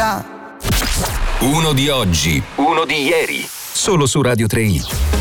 dimentica. Uno di oggi, uno di ieri. Solo su Radio 3.